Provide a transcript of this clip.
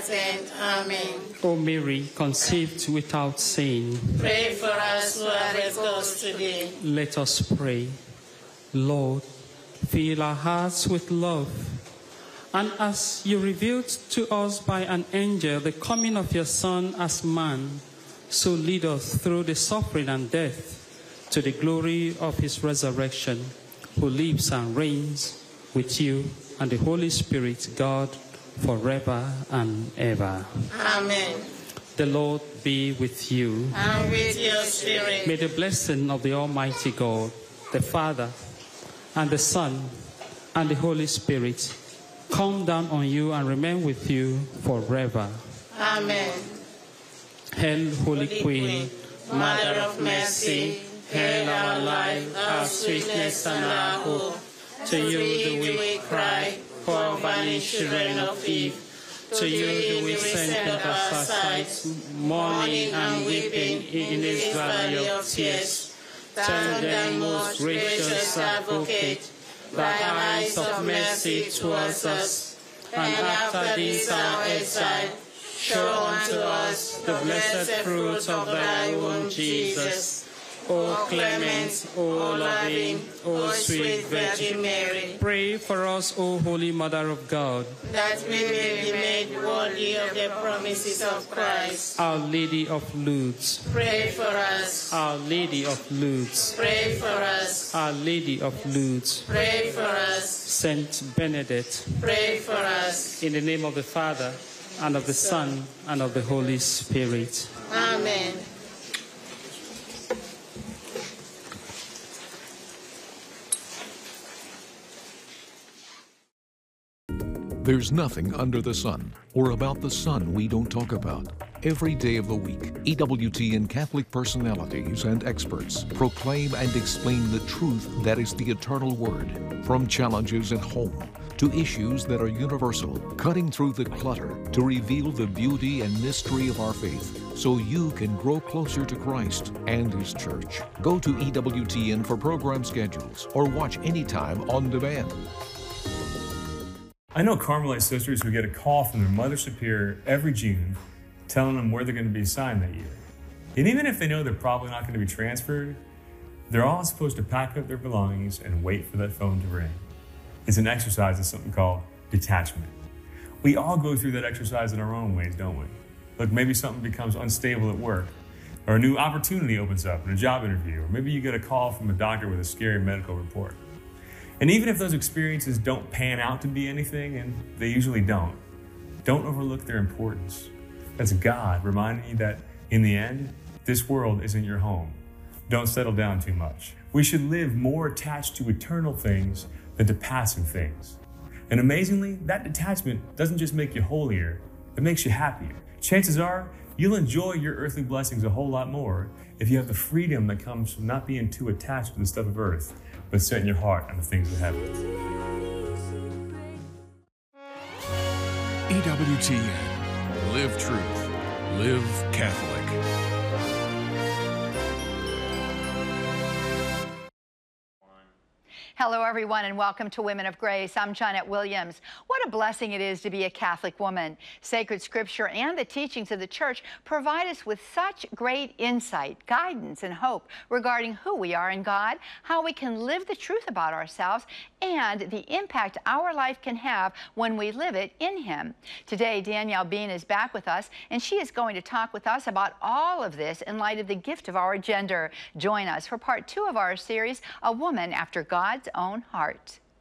that end. Amen. O Mary, conceived without sin, Pray for us who are at lost today. let us pray. Lord, fill our hearts with love, and as you revealed to us by an angel the coming of your Son as man, so lead us through the suffering and death to the glory of his resurrection, who lives and reigns with you and the Holy Spirit, God, forever and ever. Amen. The Lord be with you. And with your spirit. May the blessing of the Almighty God, the Father, and the Son, and the Holy Spirit come down on you and remain with you forever. Amen. Hail, Holy Queen, Mother of mercy, hail our life, our sweetness, and our hope. To you do we cry, poor banished children of Eve. To you do we send up our sighs, mourning and weeping in this valley of tears. Turn then, most gracious Advocate, thy eyes of mercy towards us, and after this our exile, show unto us the blessed fruit of thy womb, Jesus. O clement, O loving, O sweet Virgin Mary, pray for us, O Holy Mother of God, that we may be made worthy of the promises of Christ. Our Lady of Lourdes, Pray for us. Our Lady of Lourdes, Pray for us. Our Lady of Lourdes, Pray for us. Saint Benedict, Pray for us. in the name of the Father, and of the Son, and of the Holy Spirit. Amen. There's nothing under the sun or about the sun we don't talk about. Every day of the week, EWTN Catholic personalities and experts proclaim and explain the truth that is the eternal word. From challenges at home to issues that are universal, cutting through the clutter to reveal the beauty and mystery of our faith so you can grow closer to Christ and His Church. Go to EWTN for program schedules or watch anytime on demand. I know Carmelite sisters who get a call from their Mother Superior every June telling them where they're going to be assigned that year. And even if they know they're probably not going to be transferred, they're all supposed to pack up their belongings and wait for that phone to ring. It's an exercise in something called detachment. We all go through that exercise in our own ways, don't we? Look, maybe something becomes unstable at work, or a new opportunity opens up in a job interview, or maybe you get a call from a doctor with a scary medical report. And even if those experiences don't pan out to be anything, and they usually don't overlook their importance. That's God reminding you that in the end, this world isn't your home. Don't settle down too much. We should live more attached to eternal things than to passive things. And amazingly, that detachment doesn't just make you holier, it makes you happier. Chances are, you'll enjoy your earthly blessings a whole lot more if you have the freedom that comes from not being too attached to the stuff of earth, but setting your heart on the things of heaven. EWTN. Live truth. Live Catholic. Hello, everyone, and welcome to Women of Grace. I'm Janet Williams. What a blessing it is to be a Catholic woman. Sacred Scripture and the teachings of the Church provide us with such great insight, guidance, and hope regarding who we are in God, how we can live the truth about ourselves, and the impact our life can have when we live it in Him. Today, Danielle Bean is back with us, and she is going to talk with us about all of this in light of the gift of our gender. Join us for part 2 of our series, A Woman After God's Own Heart.